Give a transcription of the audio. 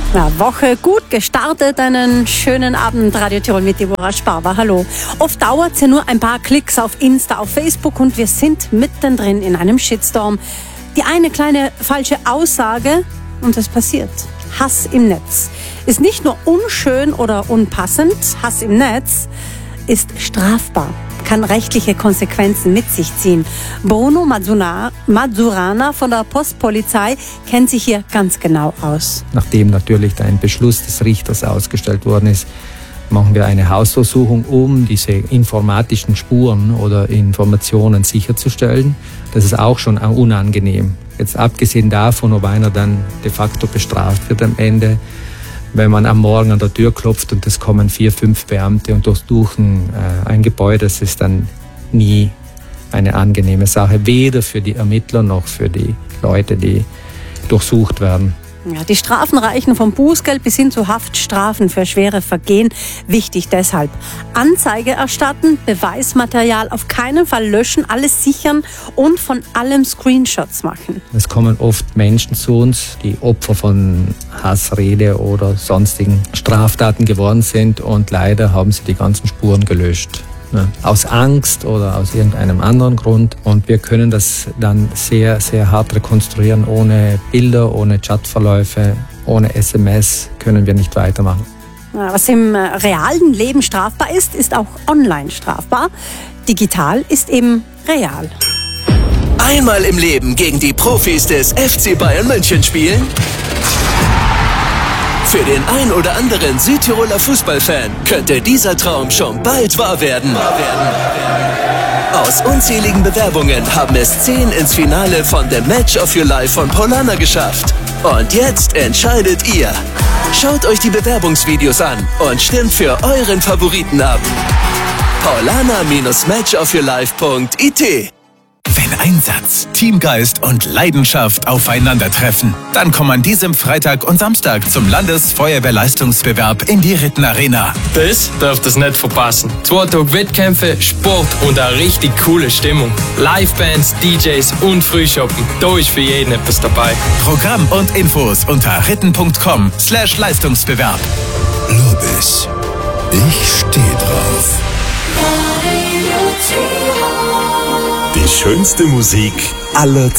Ja, Woche gut gestartet, einen schönen Abend, Radio Tirol mit Deborah Sparber. Hallo. Oft dauert es ja nur ein paar Klicks auf Insta, auf Facebook und wir sind mittendrin in einem Shitstorm. Die eine kleine falsche Aussage und es passiert. Hass im Netz ist nicht nur unschön oder unpassend, Hass im Netz ist strafbar, kann rechtliche Konsequenzen mit sich ziehen. Bruno Mazzurana von der Postpolizei kennt sich hier ganz genau aus. Nachdem natürlich ein Beschluss des Richters ausgestellt worden ist, machen wir eine Hausdurchsuchung, um diese informatischen Spuren oder Informationen sicherzustellen. Das ist auch schon unangenehm. Jetzt abgesehen davon, ob einer dann de facto bestraft wird am Ende, wenn man am Morgen an der Tür klopft und es kommen 4, 5 Beamte und durchsuchen ein Gebäude, das ist dann nie eine angenehme Sache, weder für die Ermittler noch für die Leute, die durchsucht werden. Ja, die Strafen reichen vom Bußgeld bis hin zu Haftstrafen für schwere Vergehen. Wichtig deshalb: Anzeige erstatten, Beweismaterial auf keinen Fall löschen, alles sichern und von allem Screenshots machen. Es kommen oft Menschen zu uns, die Opfer von Hassrede oder sonstigen Straftaten geworden sind und leider haben sie die ganzen Spuren gelöscht. Aus Angst oder aus irgendeinem anderen Grund. Und wir können das dann sehr, sehr hart rekonstruieren. Ohne Bilder, ohne Chatverläufe, ohne SMS können wir nicht weitermachen. Was im realen Leben strafbar ist, ist auch online strafbar. Digital ist eben real. Einmal im Leben gegen die Profis des FC Bayern München spielen? Für den ein oder anderen Südtiroler Fußballfan könnte dieser Traum schon bald wahr werden. Aus unzähligen Bewerbungen haben es 10 ins Finale von The Match of Your Life von Paulana geschafft. Und jetzt entscheidet ihr. Schaut euch die Bewerbungsvideos an und stimmt für euren Favoriten ab. paulana-matchofyourlife.it. Wenn Einsatz, Teamgeist und Leidenschaft aufeinandertreffen, dann komm an diesem Freitag und Samstag zum Landesfeuerwehrleistungsbewerb in die Rittenarena. Das dürft ihr nicht verpassen. 2 Tage Wettkämpfe, Sport und eine richtig coole Stimmung. Livebands, DJs und Frühshoppen. Da ist für jeden etwas dabei. Programm und Infos unter ritten.com/Leistungsbewerb. Lobis. Ich steh drauf. Die schönste Musik aller Zeiten.